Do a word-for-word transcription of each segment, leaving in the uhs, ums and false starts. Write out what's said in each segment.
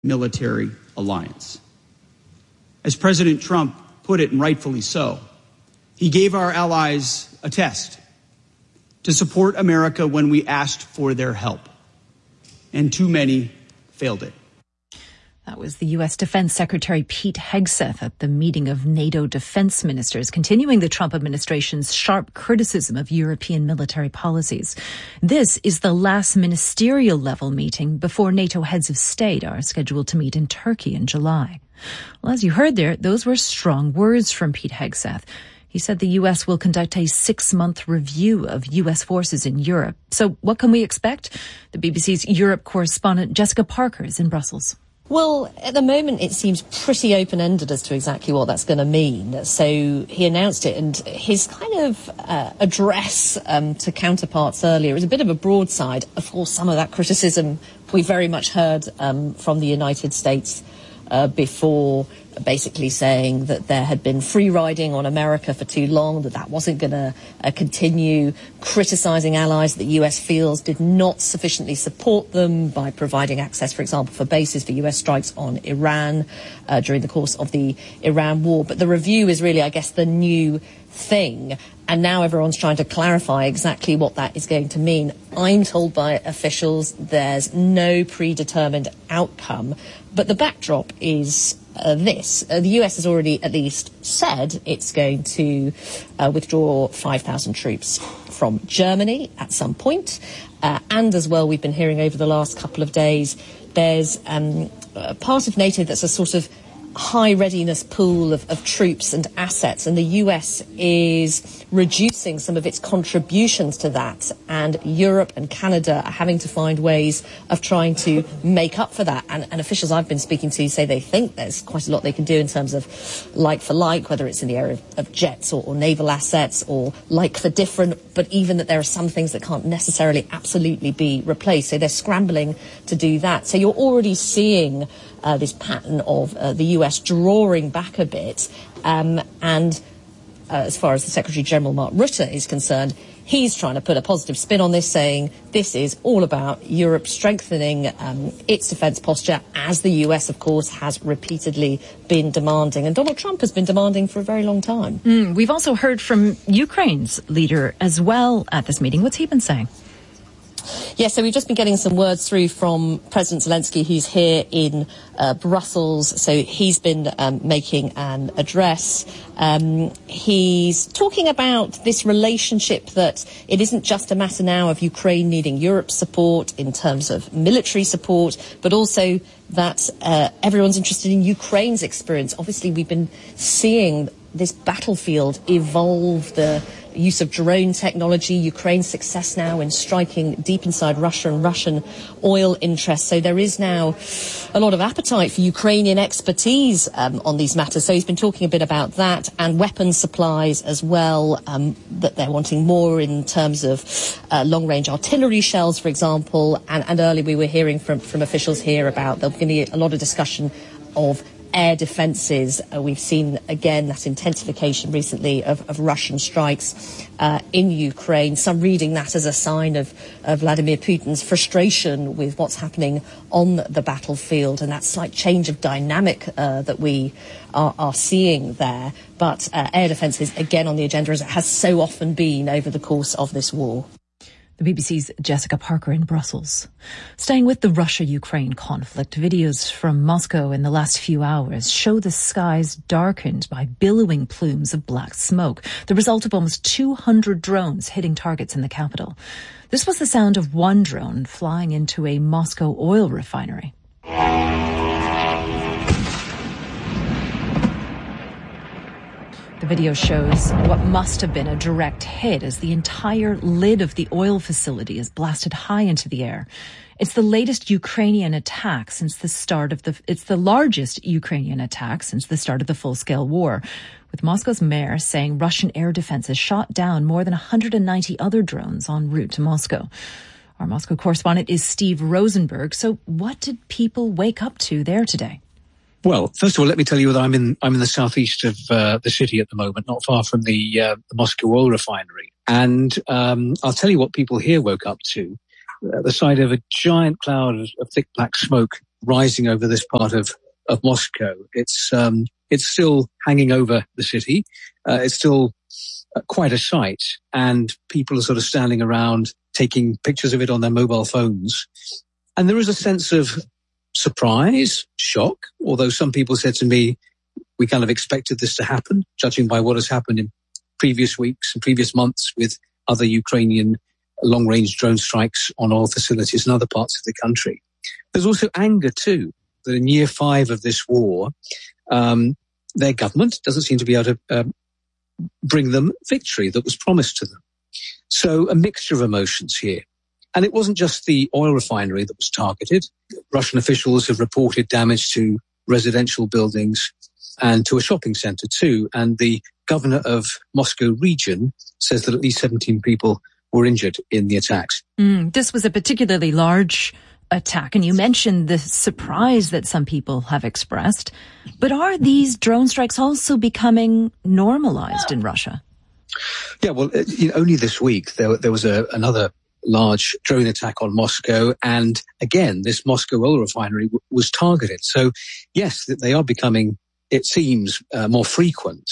military alliance. As President Trump put it, and rightfully so, he gave our allies a test to support America when we asked for their help, and too many failed it. That was the U S Defense Secretary Pete Hegseth at the meeting of NATO defense ministers, continuing the Trump administration's sharp criticism of European military policies. This is the last ministerial level meeting before NATO heads of state are scheduled to meet in Turkey in July. Well, as you heard there, those were strong words from Pete Hegseth. He said the U S will conduct a six-month review of U S forces in Europe. So what can we expect? The B B C's Europe correspondent Jessica Parker is in Brussels. Well, at the moment, it seems pretty open-ended as to exactly what that's going to mean. So he announced it, and his kind of uh, address um, to counterparts earlier is a bit of a broadside. Of course, some of that criticism we very much heard um, from the United States uh, before, basically saying that there had been free riding on America for too long, that that wasn't going to uh, continue, criticising allies that the U S feels did not sufficiently support them by providing access, for example, for bases for U S strikes on Iran uh, during the course of the Iran war. But the review is really, I guess, the new thing. And now everyone's trying to clarify exactly what that is going to mean. I'm told by officials there's no predetermined outcome, but the backdrop is Uh, this. Uh, the U S has already at least said it's going to uh, withdraw five thousand troops from Germany at some point. Uh, and as well, we've been hearing over the last couple of days, there's um, a part of NATO that's a sort of high readiness pool of, of troops and assets, and the U S is reducing some of its contributions to that, and Europe and Canada are having to find ways of trying to make up for that. And, and officials I've been speaking to say they think there's quite a lot they can do in terms of like for like, whether it's in the area of, of jets or, or naval assets, or like for different, but even that there are some things that can't necessarily absolutely be replaced. So they're scrambling to do that. So you're already seeing Uh, this pattern of uh, the U S drawing back a bit. Um, and uh, as far as the Secretary-General Mark Rutte is concerned, he's trying to put a positive spin on this, saying this is all about Europe strengthening um, its defence posture, as the U S, of course, has repeatedly been demanding. And Donald Trump has been demanding for a very long time. Mm, we've also heard from Ukraine's leader as well at this meeting. What's he been saying? Yeah, so we've just been getting some words through from President Zelensky, who's here in uh, Brussels. So he's been um, making an address. Um, he's talking about this relationship, that it isn't just a matter now of Ukraine needing Europe's support in terms of military support, but also that uh, everyone's interested in Ukraine's experience. Obviously, we've been seeing this battlefield evolve, the use of drone technology, Ukraine's success now in striking deep inside Russia and Russian oil interests. So there is now a lot of appetite for Ukrainian expertise um, on these matters. So he's been talking a bit about that, and weapons supplies as well, um, that they're wanting more in terms of uh, long-range artillery shells, for example. And, and earlier we were hearing from, from officials here about there'll be a lot of discussion of air defences. Uh, we've seen, again, that intensification recently of, of Russian strikes uh, in Ukraine. Some reading that as a sign of, of Vladimir Putin's frustration with what's happening on the battlefield, and that slight change of dynamic uh, that we are, are seeing there. But uh, air defence is, again, on the agenda, as it has so often been over the course of this war. The B B C's Jessica Parker in Brussels. Staying with the Russia-Ukraine conflict, videos from Moscow in the last few hours show the skies darkened by billowing plumes of black smoke, the result of almost two hundred drones hitting targets in the capital. This was the sound of one drone flying into a Moscow oil refinery. The video shows what must have been a direct hit, as the entire lid of the oil facility is blasted high into the air. It's the latest Ukrainian attack since the start of the, it's the largest Ukrainian attack since the start of the full-scale war, with Moscow's mayor saying Russian air defenses shot down more than one hundred ninety other drones en route to Moscow. Our Moscow correspondent is Steve Rosenberg. So what did people wake up to there today? Well, first of all, let me tell you that I'm in I'm in the southeast of uh, the city at the moment, not far from the, uh, the Moscow oil refinery. And um, I'll tell you what people here woke up to. At the sight of a giant cloud of thick black smoke rising over this part of, of Moscow. It's, um, it's still hanging over the city. Uh, it's still uh, quite a sight, and people are sort of standing around taking pictures of it on their mobile phones. And there is a sense of surprise, shock, although some people said to me, we kind of expected this to happen, judging by what has happened in previous weeks and previous months with other Ukrainian long-range drone strikes on oil facilities in other parts of the country. There's also anger, too, that in year five of this war, um, their government doesn't seem to be able to um, bring them victory that was promised to them. So a mixture of emotions here. And it wasn't just the oil refinery that was targeted. Russian officials have reported damage to residential buildings and to a shopping centre too. And the governor of Moscow region says that at least seventeen people were injured in the attacks. Mm, this was a particularly large attack, and you mentioned the surprise that some people have expressed. But are these drone strikes also becoming normalized in Russia? Yeah, well, you know, only this week there, there was a, another large drone attack on Moscow. And again, this Moscow oil refinery w- was targeted. So yes, they are becoming, it seems, uh, more frequent.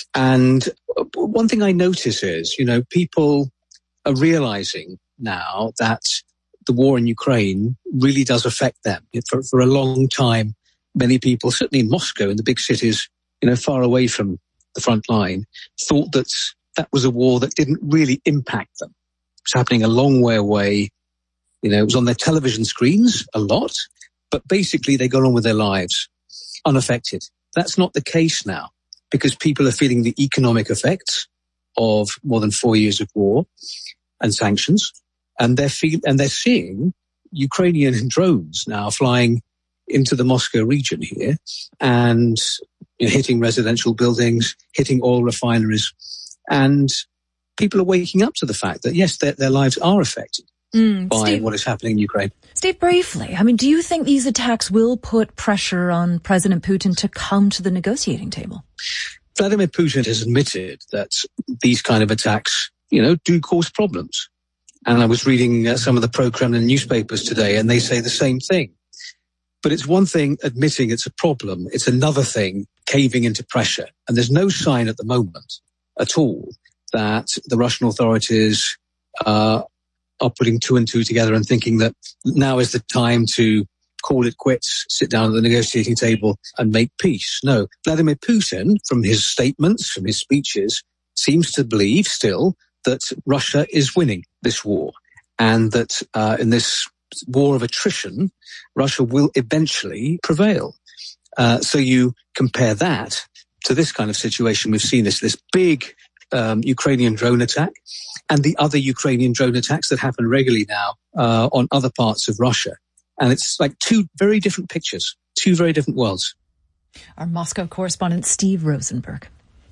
And one thing I notice is, you know, people are realizing now that the war in Ukraine really does affect them. For, for a long time, many people, certainly in Moscow, in the big cities, you know, far away from the front line, thought that that was a war that didn't really impact them. It was happening a long way away. You know, it was on their television screens a lot, but basically they got on with their lives unaffected. That's not the case now, because people are feeling the economic effects of more than four years of war and sanctions, and they're feel, and they're seeing Ukrainian drones now flying into the Moscow region here and, you know, hitting residential buildings, hitting oil refineries, and people are waking up to the fact that, yes, their, their lives are affected mm, by Steve, what is happening in Ukraine. Steve, briefly, I mean, do you think these attacks will put pressure on President Putin to come to the negotiating table? Vladimir Putin has admitted that these kind of attacks, you know, do cause problems. And I was reading uh, some of the pro-Kremlin newspapers today, and they say the same thing. But it's one thing admitting it's a problem. It's another thing caving into pressure. And there's no sign at the moment at all that the Russian authorities uh, are putting two and two together and thinking that now is the time to call it quits, sit down at the negotiating table and make peace. No, Vladimir Putin, from his statements, from his speeches, seems to believe still that Russia is winning this war, and that uh, in this war of attrition, Russia will eventually prevail. Uh, so you compare that to this kind of situation. We've seen this, this big um, Ukrainian drone attack and the other Ukrainian drone attacks that happen regularly now uh, on other parts of Russia. And it's like two very different pictures, two very different worlds. Our Moscow correspondent, Steve Rosenberg.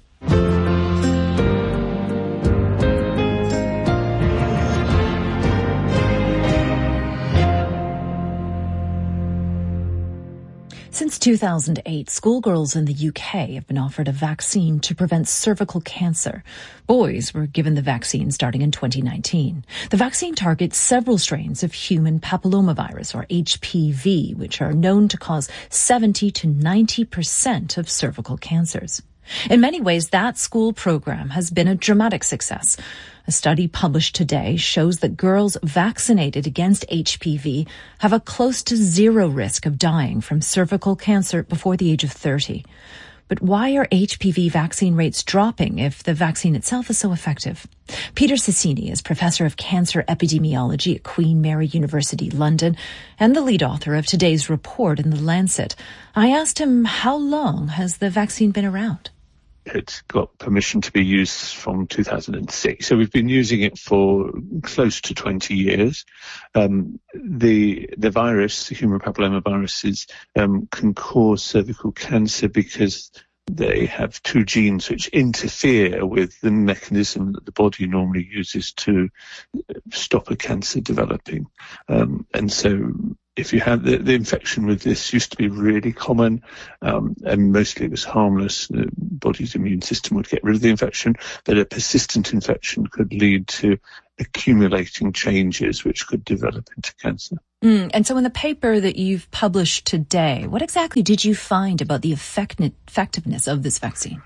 Since two thousand eight, schoolgirls in the U K have been offered a vaccine to prevent cervical cancer. Boys were given the vaccine starting in twenty nineteen. The vaccine targets several strains of human papillomavirus, or H P V, which are known to cause seventy to ninety percent of cervical cancers. In many ways, that school program has been a dramatic success. A study published today shows that girls vaccinated against H P V have a close to zero risk of dying from cervical cancer before the age of thirty. But why are H P V vaccine rates dropping if the vaccine itself is so effective? Peter Cecchini is Professor of Cancer Epidemiology at Queen Mary University, London, and the lead author of today's report in The Lancet. I asked him, how long has the vaccine been around? It's got permission to be used from two thousand six. So we've been using it for close to twenty years. Um, the the virus, the human papillomaviruses, um, can cause cervical cancer because they have two genes which interfere with the mechanism that the body normally uses to stop a cancer developing. Um, and so if you have the, the infection with this used to be really common, um, and mostly it was harmless. The body's immune system would get rid of the infection, but a persistent infection could lead to accumulating changes which could develop into cancer. Mm, and so in the paper that you've published today, what exactly did you find about the effect- effectiveness of this vaccine?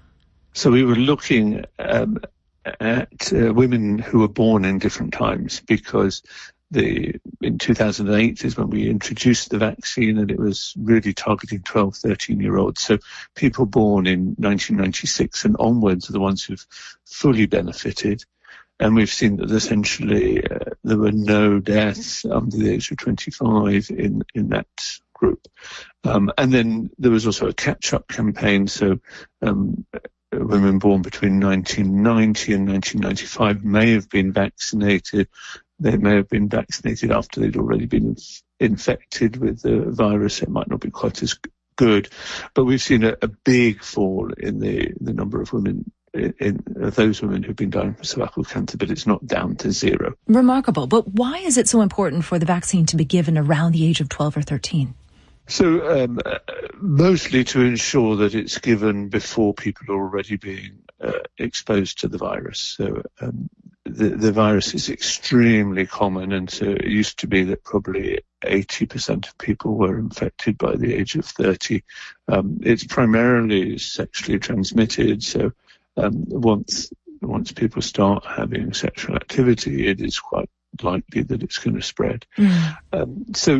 So we were looking um, at uh, women who were born in different times, because the in two thousand eight is when we introduced the vaccine, and it was really targeting twelve, thirteen-year-olds. So people born in nineteen ninety-six and onwards are the ones who've fully benefited. And we've seen that essentially uh, there were no deaths under the age of twenty-five in, in that group. Um, and then there was also a catch-up campaign. So um, women born between nineteen ninety and nineteen ninety-five may have been vaccinated. They may have been vaccinated after they'd already been inf- infected with the virus. It might not be quite as good. But we've seen a, a big fall in the, the number of women In, in uh, those women who've been dying from cervical cancer, but it's not down to zero. Remarkable. But why is it so important for the vaccine to be given around the age of twelve or thirteen? So um, uh, mostly to ensure that it's given before people are already being uh, exposed to the virus. So um, the, the virus is extremely common, and so it used to be that probably eighty percent of people were infected by the age of thirty. Um, it's primarily sexually transmitted, so Um, once once people start having sexual activity, it is quite likely that it's going to spread. Mm. Um, so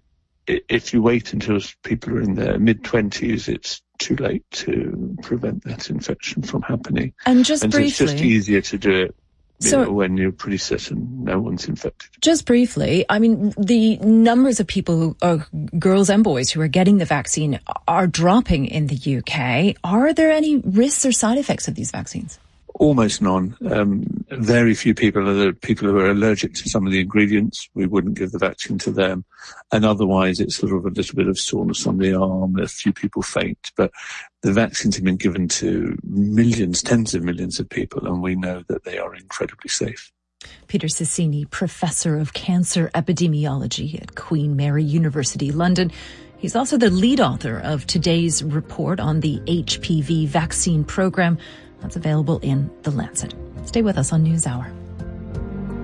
if you wait until people are in their mid-twenties, it's too late to prevent that infection from happening. And just and briefly... so it's just easier to do it you so, know, when you're pretty certain no one's infected. Just briefly, I mean, the numbers of people, who are girls and boys, who are getting the vaccine are dropping in the U K. Are there any risks or side effects of these vaccines? Almost none. Um, very few people are the people who are allergic to some of the ingredients. We wouldn't give the vaccine to them. And otherwise, it's sort of a little bit of soreness on the arm. A few people faint. But the vaccines have been given to millions, tens of millions of people, and we know that they are incredibly safe. Peter Cecchini, Professor of Cancer Epidemiology at Queen Mary University, London. He's also the lead author of today's report on the H P V vaccine program. That's available in The Lancet. Stay with us on NewsHour.